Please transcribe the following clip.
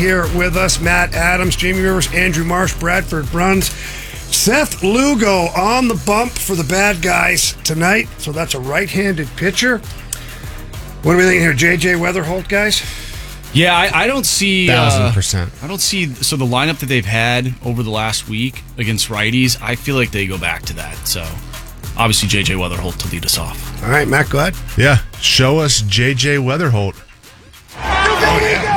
here with us. Matt Adams, Jamie Rivers, Andrew Marsh, Bradford Bruns. Seth Lugo on the bump for the bad guys tonight. So that's a right-handed pitcher. What are we thinking here? J.J. Weatherholt, guys? Yeah, I don't see 1,000%. I don't see the lineup that they've had over the last week against righties. I feel like they go back to that. So obviously J.J. Weatherholt to lead us off. All right, Matt, go ahead. Yeah, show us J.J. Weatherholt.